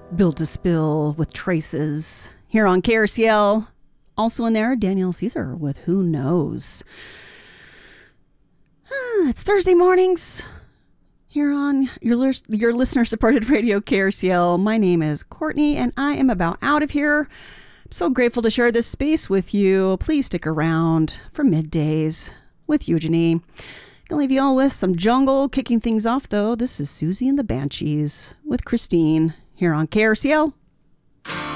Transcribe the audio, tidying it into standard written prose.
Built to Spill with Traces here on KRCL. Also in there, Daniel Caesar with Who Knows. It's Thursday mornings here on your listener-supported radio, KRCL. My name is Courtney, and I am about out of here. I'm so grateful to share this space with you. Please stick around for middays with Eugenie. Gonna leave you all with some jungle. Kicking things off, though, this is Susie and the Banshees with Christine here on KRCL.